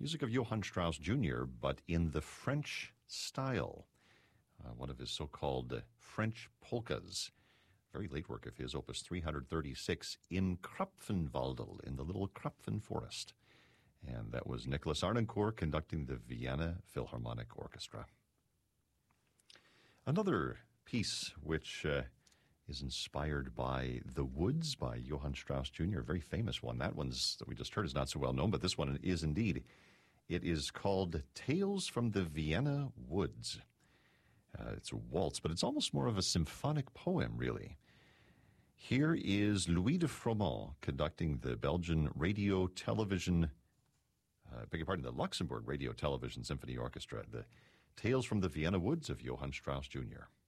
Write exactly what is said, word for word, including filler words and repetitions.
Music of Johann Strauss Junior, but in the French style. Uh, one of his so-called uh, French polkas. Very late work of his, opus three thirty-six, in Krapfenwaldl, in the little Krapfen forest. And that was Nicholas Arnoncourt conducting the Vienna Philharmonic Orchestra. Another piece which uh, is inspired by The Woods by Johann Strauss Junior, a very famous one. That one's that we just heard is not so well known, but this one is indeed. It is called Tales from the Vienna Woods. Uh, it's a waltz, but it's almost more of a symphonic poem, really. Here is Louis de Froment conducting the Belgian Radio Television, uh, beg your pardon, the Luxembourg Radio Television Symphony Orchestra, the Tales from the Vienna Woods of Johann Strauss Junior